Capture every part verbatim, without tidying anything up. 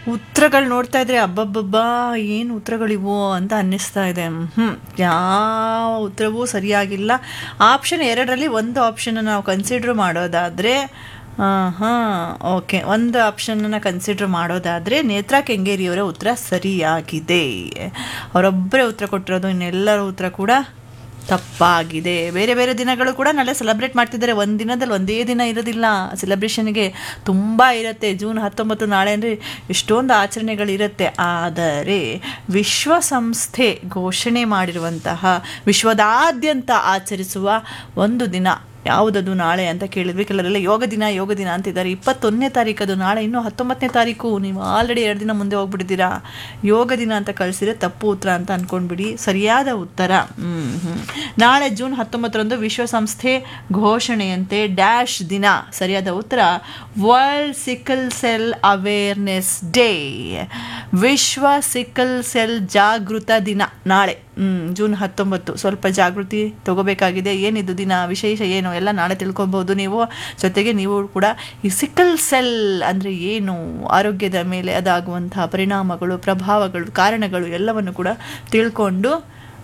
ಉತ್ತರಗಳು ನೋಡ್ತಾ ಇದ್ರೆ ಅಬ್ಬಬ್ಬಬ್ಬಾ ಏನು ಉತ್ತರಗಳಿವು ಅಂತ ಅನ್ನಿಸ್ತಾ ಇದೆ. ಹ್ಞೂ ಯಾವ ಉತ್ತರವೂ ಸರಿಯಾಗಿಲ್ಲ. ಆಪ್ಷನ್ ಎರಡರಲ್ಲಿ ಒಂದು ಆಪ್ಷನ್ನ ನಾವು ಕನ್ಸಿಡ್ರ್ ಮಾಡೋದಾದರೆ ಹಾಂ ಓಕೆ ಒಂದು ಆಪ್ಷನನ್ನು ಕನ್ಸಿಡ್ರ್ ಮಾಡೋದಾದರೆ ನೇತ್ರಾ ಕೆಂಗೇರಿಯವರ ಉತ್ತರ ಸರಿಯಾಗಿದೆ. ಅವರೊಬ್ಬರೇ ಉತ್ತರ ಕೊಟ್ಟಿರೋದು, ಇನ್ನೆಲ್ಲರ ಉತ್ತರ ಕೂಡ ತಪ್ಪಾಗಿದೆ. ಬೇರೆ ಬೇರೆ ದಿನಗಳು ಕೂಡ ನಾಳೆ ಸೆಲೆಬ್ರೇಟ್ ಮಾಡ್ತಿದ್ದಾರೆ. ಒಂದು ದಿನದಲ್ಲಿ ಒಂದೇ ದಿನ ಇರೋದಿಲ್ಲ, ಸೆಲೆಬ್ರೇಷನ್ಗೆ ತುಂಬ ಇರುತ್ತೆ. ಜೂನ್ ಹತ್ತೊಂಬತ್ತು ನಾಳೆ ಅಂದರೆ ಎಷ್ಟೊಂದು ಆಚರಣೆಗಳಿರುತ್ತೆ. ಆದರೆ ವಿಶ್ವಸಂಸ್ಥೆ ಘೋಷಣೆ ಮಾಡಿರುವಂತಹ ವಿಶ್ವದಾದ್ಯಂತ ಆಚರಿಸುವ ಒಂದು ದಿನ ಯಾವುದದು ನಾಳೆ ಅಂತ ಕೇಳಿದ್ವಿ. ಕೆಲವರೆಲ್ಲ ಯೋಗ ದಿನ ಯೋಗ ದಿನ ಅಂತಿದ್ದಾರೆ. ಇಪ್ಪತ್ತೊಂದನೇ ತಾರೀಕದು ನಾಳೆ, ಇನ್ನೂ ಹತ್ತೊಂಬತ್ತನೇ ತಾರೀಕು. ನೀವು ಆಲ್ರೆಡಿ ಎರಡು ದಿನ ಮುಂದೆ ಹೋಗ್ಬಿಟ್ಟಿದ್ದೀರಾ. ಯೋಗ ದಿನ ಅಂತ ಕಳಿಸಿದ್ರೆ ತಪ್ಪು ಉತ್ತರ ಅಂತ ಅಂದ್ಕೊಂಡ್ಬಿಡಿ. ಸರಿಯಾದ ಉತ್ತರ ಹ್ಞೂ ಹ್ಞೂ ನಾಳೆ ಜೂನ್ ಹತ್ತೊಂಬತ್ತರಂದು ವಿಶ್ವಸಂಸ್ಥೆ ಘೋಷಣೆಯಂತೆ ಡ್ಯಾಶ್ ದಿನ. ಸರಿಯಾದ ಉತ್ತರ world sickle cell awareness day, ವಿಶ್ವ ಸಿಕಲ್ ಸೆಲ್ ಜಾಗೃತ ದಿನ ನಾಳೆ ಜೂನ್ ಹತ್ತೊಂಬತ್ತು. ಸ್ವಲ್ಪ ಜಾಗೃತಿ ತಗೋಬೇಕಾಗಿದೆ. ಏನಿದು ದಿನ, ವಿಶೇಷ ಏನು ಎಲ್ಲ ನಾಳೆ ತಿಳ್ಕೊಬಹುದು ನೀವು. ಜೊತೆಗೆ ನೀವು ಕೂಡ ಈ ಸಿಕಲ್ ಸೆಲ್ ಅಂದರೆ ಏನು, ಆರೋಗ್ಯದ ಮೇಲೆ ಅದಾಗುವಂತಹ ಪರಿಣಾಮಗಳು, ಪ್ರಭಾವಗಳು, ಕಾರಣಗಳು ಎಲ್ಲವನ್ನು ಕೂಡ ತಿಳ್ಕೊಂಡು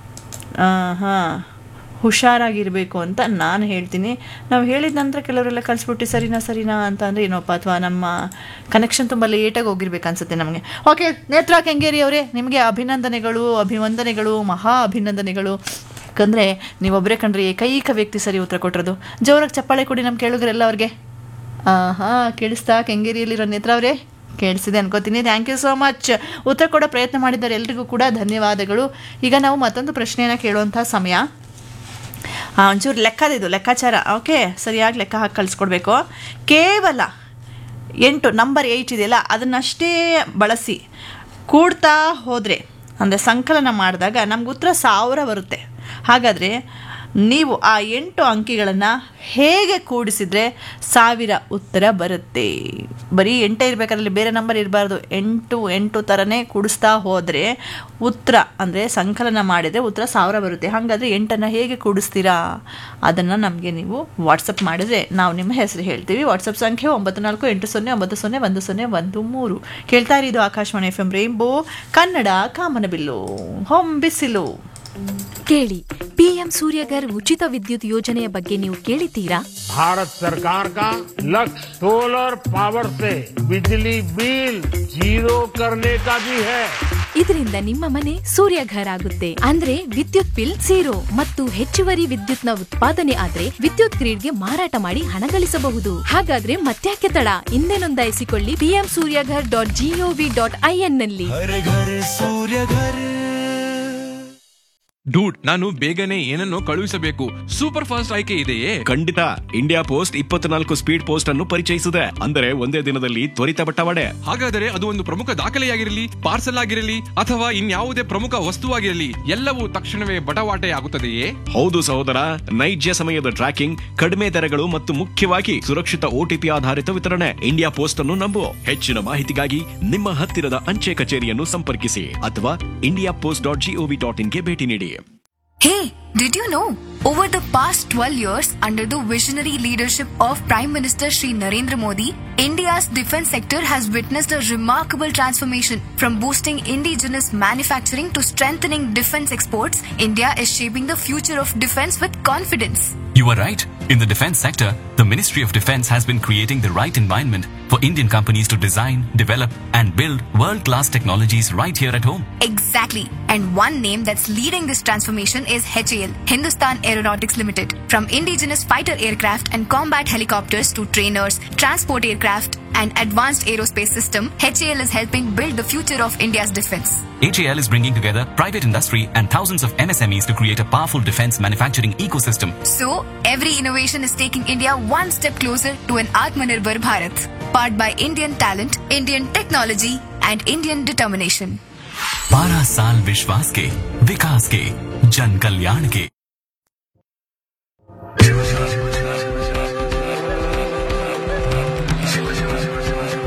ಹಾಂ ಹುಷಾರಾಗಿರಬೇಕು ಅಂತ ನಾನು ಹೇಳ್ತೀನಿ. ನಾವು ಹೇಳಿದ ನಂತರ ಕೆಲವರೆಲ್ಲ ಕಳಿಸ್ಬಿಟ್ಟು ಸರಿನಾ ಸರಿನಾ ಅಂತ ಅಂದರೆ ಏನೋಪ್ಪ, ಅಥವಾ ನಮ್ಮ ಕನೆಕ್ಷನ್ ತುಂಬ ಲೇಟಾಗಿ ಹೋಗಿರ್ಬೇಕು ಅನ್ಸುತ್ತೆ ನಮಗೆ. ಓಕೆ, ನೇತ್ರಾ ಕೆಂಗೇರಿ ಅವರೇ, ನಿಮಗೆ ಅಭಿನಂದನೆಗಳು, ಅಭಿವಂದನೆಗಳು, ಮಹಾ ಅಭಿನಂದನೆಗಳು. ಯಾಕಂದರೆ ನೀವೊಬ್ಬರೇ ಕಂಡ್ರೆ ಏಕೈಕ ವ್ಯಕ್ತಿ ಸರಿ ಉತ್ತರ ಕೊಟ್ಟಿರೋದು. ಜೋರಾಗಿ ಚಪ್ಪಾಳೆ ಕೊಡಿ ನಮ್ಮ ಕೇಳಿದ್ರೆಲ್ಲ ಅವ್ರಿಗೆ. ಹಾಂ ಕೇಳಿಸ್ತಾ ಕೆಂಗೇರಿಯಲ್ಲಿರೋ ನೇತ್ರಾ ಅವರೇ? ಕೇಳಿಸಿದೆ ಅನ್ಕೋತೀನಿ. Thank you so much. ಉತ್ತರ ಕೊಡೋ ಪ್ರಯತ್ನ ಮಾಡಿದ್ದಾರೆ ಎಲ್ರಿಗೂ ಕೂಡ ಧನ್ಯವಾದಗಳು. ಈಗ ನಾವು ಮತ್ತೊಂದು ಪ್ರಶ್ನೆಯನ್ನು ಕೇಳುವಂಥ ಸಮಯ. ಒಂಚೂರು ಲೆಕ್ಕದಿದು ಲೆಕ್ಕಾಚಾರ. ಓಕೆ, ಸರಿಯಾಗಿ ಲೆಕ್ಕ ಹಾಕಿ ಕಳಿಸ್ಕೊಡ್ಬೇಕು. ಕೇವಲ ಎಂಟು ನಂಬರ್ ಏಯ್ಟ್ ಇದೆಯಲ್ಲ, ಅದನ್ನಷ್ಟೇ ಬಳಸಿ ಕೂಡ್ತಾ ಹೋದರೆ, ಅಂದರೆ ಸಂಕಲನ ಮಾಡಿದಾಗ ನಮ್ಗೆ ಉತ್ತರ ಸಾವಿರ ಬರುತ್ತೆ. ಹಾಗಾದರೆ ನೀವು ಆ ಎಂಟು ಅಂಕಿಗಳನ್ನು ಹೇಗೆ ಕೂಡಿಸಿದರೆ ಸಾವಿರ ಉತ್ತರ ಬರುತ್ತೆ? ಬರೀ ಎಂಟೇ ಇರಬೇಕಾದ್ರಲ್ಲಿ ಬೇರೆ ನಂಬರ್ ಇರಬಾರ್ದು. ಎಂಟು ಎಂಟು ಥರನೇ ಕೂಡಿಸ್ತಾ ಹೋದರೆ ಉತ್ತರ, ಅಂದರೆ ಸಂಕಲನ ಮಾಡಿದರೆ ಉತ್ತರ ಸಾವಿರ ಬರುತ್ತೆ. ಹಾಗಾದರೆ ಎಂಟನ್ನು ಹೇಗೆ ಕೂಡಿಸ್ತೀರಾ ಅದನ್ನು ನಮಗೆ ನೀವು ವಾಟ್ಸಪ್ ಮಾಡಿದರೆ ನಾವು ನಿಮ್ಮ ಹೆಸರು ಹೇಳ್ತೀವಿ. ವಾಟ್ಸಪ್ ಸಂಖ್ಯೆ ಒಂಬತ್ತು ನಾಲ್ಕು ಎಂಟು ಸೊನ್ನೆ ಒಂಬತ್ತು ಸೊನ್ನೆ ಒಂದು ಸೊನ್ನೆ ಒಂದು ಮೂರು. ಕೇಳ್ತಾ ಇರೋದು Akashvani F M rainbow Kannada ಕಾಮನಬಿಲ್ಲು ಹೊಂ ಬಿಸಿಲು. ಕೇಳಿ, ಪಿಎಂ ಸೂರ್ಯಘರ್ ಉಚಿತ ವಿದ್ಯುತ್ ಯೋಜನೆಯ ಬಗ್ಗೆ ನೀವು ಕೇಳಿದ್ದೀರಾ? ಭಾರತ ಸರ್ಕಾರ का लक्ष्य सोलर पावर से बिजली बिल जीरो करने का भी है. ಇದರಿಂದ ನಿಮ್ಮ ಮನೆ ಸೂರ್ಯಘರ್ ಆಗುತ್ತೆ. ಅಂದ್ರೆ ವಿದ್ಯುತ್ ಬಿಲ್ ಝೀರೋ ಮತ್ತು ಹೆಚ್ಚುವರಿ ವಿದ್ಯುತ್ನ ಉತ್ಪಾದನೆ ಆದ್ರೆ ವಿದ್ಯುತ್ ಗ್ರಿಡ್ಗೆ ಮಾರಾಟ ಮಾಡಿ ಹಣ ಗಳಿಸಬಹುದು. ಹಾಗಾದ್ರೆ ಮತ್ತ್ಯಾಕೆ ತಡ? ಹಿಂದೆ ನೋಂದಾಯಿಸಿಕೊಳ್ಳಿ PM Surya Ghar dot gov dot IN ನಲ್ಲಿ. ಡೂಡ್, ನಾನು ಬೇಗನೆ ಏನನ್ನು ಕಳುಹಿಸಬೇಕು. ಸೂಪರ್ ಫಾಸ್ಟ್ ಆಯ್ಕೆ ಇದೆಯೇ? ಖಂಡಿತ. ಇಂಡಿಯಾ ಪೋಸ್ಟ್ ಇಪ್ಪತ್ನಾಲ್ಕು ಸ್ಪೀಡ್ ಪೋಸ್ಟ್ ಅನ್ನು ಪರಿಚಯಿಸಿದೆ. ಅಂದರೆ ಒಂದೇ ದಿನದಲ್ಲಿ ತ್ವರಿತ ಬಟ್ಟವಾಡೆ. ಹಾಗಾದರೆ ಅದು ಒಂದು ಪ್ರಮುಖ ದಾಖಲೆಯಾಗಿರಲಿ, ಪಾರ್ಸಲ್ ಆಗಿರಲಿ, ಅಥವಾ ಇನ್ಯಾವುದೇ ಪ್ರಮುಖ ವಸ್ತುವಾಗಿರಲಿ, ಎಲ್ಲವೂ ತಕ್ಷಣವೇ ಬಟವಾಟೆ ಆಗುತ್ತದೆಯೇ? ಹೌದು ಸಹೋದರ, ನೈಜ ಸಮಯದ ಟ್ರ್ಯಾಕಿಂಗ್, ಕಡಿಮೆ ದರಗಳು ಮತ್ತು ಮುಖ್ಯವಾಗಿ ಸುರಕ್ಷಿತ ಓಟಿಪಿ ಆಧಾರಿತ ವಿತರಣೆ. ಇಂಡಿಯಾ ಪೋಸ್ಟ್ ಅನ್ನು ನಂಬು. ಹೆಚ್ಚಿನ ಮಾಹಿತಿಗಾಗಿ ನಿಮ್ಮ ಹತ್ತಿರದ ಅಂಚೆ ಕಚೇರಿಯನ್ನು ಸಂಪರ್ಕಿಸಿ ಅಥವಾ India post dot gov dot ಇನ್ಗೆ ಭೇಟಿ ನೀಡಿ. Hey, did you know? Over the past twelve years, under the visionary leadership of Prime Minister Shri Narendra Modi, India's defense sector has witnessed a remarkable transformation. From boosting indigenous manufacturing to strengthening defense exports, India is shaping the future of defense with confidence. You are right. In the defense sector, the Ministry of Defense has been creating the right environment for Indian companies to design, develop, and build world-class technologies right here at home. Exactly. And one name that's leading this transformation is H A L, Hindustan Aeronautics Limited. From indigenous fighter aircraft and combat helicopters to trainers, transport aircraft, and advanced aerospace system, H A L is helping build the future of India's defense. H A L is bringing together private industry and thousands of M S M Es to create a powerful defense manufacturing ecosystem. So, every innovation is taking India one step closer to an Atmanirbhar Bharat, powered by Indian talent, Indian technology, and Indian determination. बारह साल विश्वास के, विकास के, जन कल्याण के.